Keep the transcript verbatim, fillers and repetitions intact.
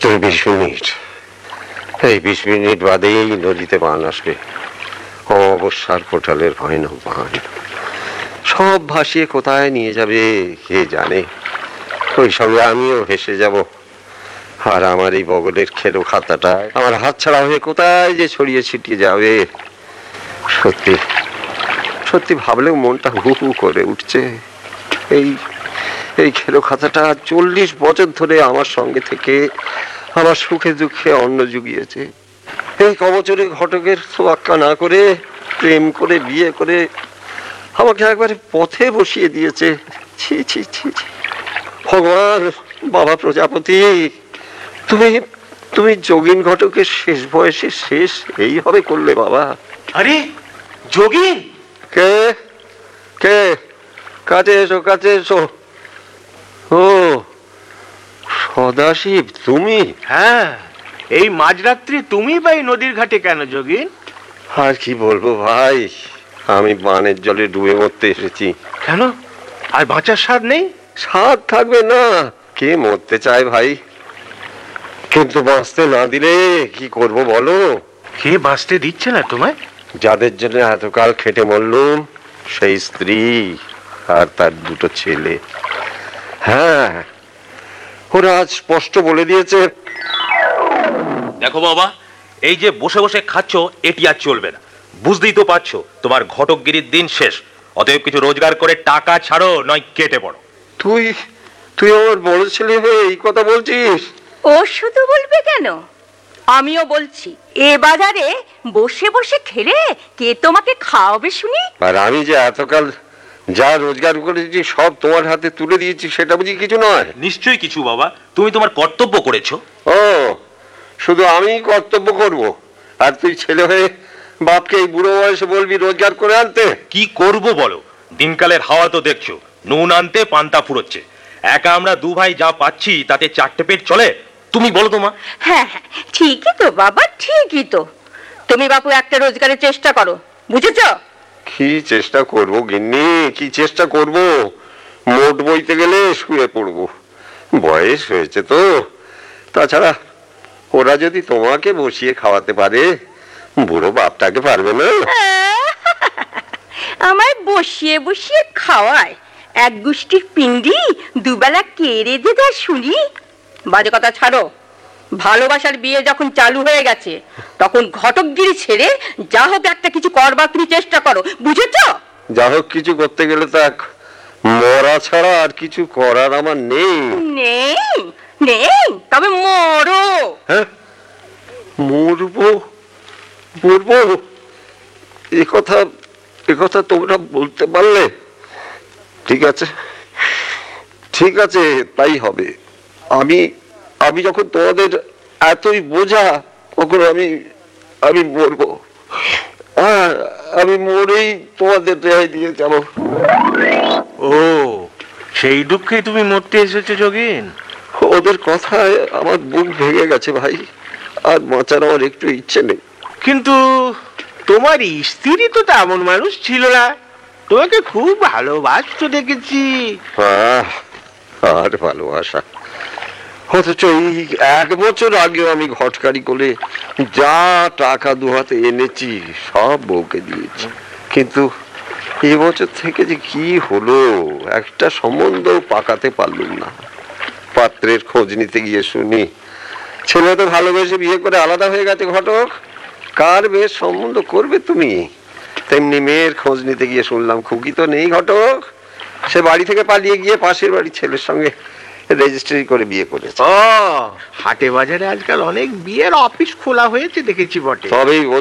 মাত্র বিশ মিনিট, এই বিশ মিনিট বাদেই নদীতে বান আসবে। অবস্যার কোটালের ভয়ানক বান সব ভাসিয়ে কোথায় নিয়ে যাবে কে জানে। ওই সঙ্গে আমিও ভেসে যাব, আর আমার এই বগলের খেলো খাতাটা আমার হাত ছাড়া হয়ে কোথায় যে ছড়িয়ে ছিটিয়ে যাবে। সত্যি সত্যি ভাবলেও মনটা হু হু করে উঠছে। এই এই খেলো খাতাটা চল্লিশ বছর ধরে আমার সঙ্গে থেকে আমার সুখে দুঃখে অন্ন জুগিয়েছে। এই কবচরে ঘটকের তোয়াক্কা না করে প্রেম করে বিয়ে করে আমাকে একবারে পথে বসিয়ে দিয়েছে। ছি ছি ছি ছি ভগবান, বাবা প্রজাপতি, তুমি তুমি যোগিন ঘটকের শেষ বয়সে শেষ এই হবে করলে বাবা। আরে যোগিন! কে কে কাছে এসো, কাছে এসো। ও সদাশিব, তুমি? হ্যাঁ, এই মাঝরাত্রি তুমি বা এই নদীর ঘাটে কেন যোগিন? আর কি বলবো ভাই, আমি বানের জলে ডুবে মরতে এসেছি। কেন, আর বাঁচার স্বাদ নেই? স্বাদ থাকবে না, কে মরতে চায় ভাই, কিন্তু বাঁচতে না দিলে কি করব বলো? কে বাঁচতে দিচ্ছে না তোমায়? যাদের জন্য এতকাল খেটে মরলুম, সেই স্ত্রী আর তার দুটো ছেলে। হ্যাঁ, ওরা আজ স্পষ্ট বলে দিয়েছে। দেখো বাবা, এই যে বসে বসে খাচ্ছ এটি আর চলবে না। বুঝতেই তো পারছো তোমার ঘটকগিরির দিন শেষ। অতএব কিছু রোজগার করে টাকা ছাড়ো, নয় কেটে পড়ো। তুই তুই আমার বড় ছেলে হয়ে এই কথা বলছিস? ও শুধু বলবে কেন, আমিও বলছি। এ বাজারে বসে বসে খেলে কে তোমাকে খাওয়াবে শুনি? আর আমি যে এতকাল যা রোজগার করেছি সব তোমার হাতে তুলে দিয়েছি, সেটা বুঝি কিছু নয়? নিশ্চয়ই কিছু বাবা, তুমি তোমার কর্তব্য করেছো। ও, শুধু আমি কর্তব্য করব, আর তুই ছেলে হয়ে বাপকে এই বুড়ো বয়সে বলবি রোজগার করে আনতে? কি করব বলো, দিনকালের হাওয়া তো দেখছো, নুন আনতে পান্তা ফুরোচ্ছে। একা আমরা দু ভাই যা পাচ্ছি তাতে চারটে পেট চলে? তুমি বলো তো মা। হ্যাঁ হ্যাঁ, ঠিকই তো বাবা, ঠিকই তো। তুমি বাপু একটা রোজগারের চেষ্টা করো, বুঝেছো? কি চেষ্টা করব গিন্নি, কি চেষ্টা করব? মোট বইতে গেলে শুয়ে পড়ব, বয়স হয়েছে তো। তাছাড়া ওরা যদি তোমাকে বসিয়ে খাওয়াতে পারে, বুড়ো বাপটাকে পারবে না? আমায় বসিয়ে বসিয়ে খাওয়ায়, এক গুষ্টির পিণ্ডি দুবেলা কেড়ে দে দেয় শুনি। বাজে কথা ছাড়ো। ভালোবাসার বিয়ে যখন চালু হয়ে গেছে, তখন ঘটকগিরি ছেড়ে যা হোক একটা কিছু করবার তুমি চেষ্টা করো, বুঝেছো? যা হোক কিছু করতে গেলে তো এক মরা ছাড়া আর কিছু করার আমার নেই। নেই নেই, তবে মরো। হ্যাঁ, মরবো মরবো, এ কথা এ কথা তোমরা বলতে পারলে? ঠিক আছে ঠিক আছে, তাই হবে। আমি আমি যখন তোমাদের এতই বোঝা, তখন আমি আমি মরবো। হ্যাঁ, আমি মরেই তোমাদের রেহাই দিয়ে যাবো। ও, সেই দুঃখে তুমি মরতে এসেছো যোগিন? ওদের কথায় আমার বুক ভেঙে গেছে ভাই, আর বাঁচার আমার একটু ইচ্ছে নেই। কিন্তু তোমার স্ত্রী তো তেমন মানুষ ছিল না, তোমাকে খুব ভালোবাসতো দেখেছি। আহ, আর ভালোবাসা! অথচ এই এক বছর আগেও আমি ঘটকারি করে যা টাকা দুহাতে এনেছি সব বউকে দিয়েছি, কিন্তু এবছর থেকে যে কি হলো, একটা সম্বন্ধ পাকাতে পারলুম না। পাত্রের খোঁজ নিতে গিয়ে শুনি ছেলে তো ভালোবেসে বিয়ে করে আলাদা হয়ে গেছে ঘটক। কার মেয়ের সম্বন্ধ করবে তুমি? তেমনি মেয়ের খোঁজ নিতে গিয়ে শুনলাম খুকি তো নেই ঘটক, সে বাড়ি থেকে পালিয়ে গিয়ে পাশের বাড়ির ছেলের সঙ্গে রেজিস্ট্রি করে বিয়ে করেছে। ও, হাটে বাজারে আজকাল অনেক বিয়ের অফিস খোলা হয়েছে দেখেছি বটে। তবেই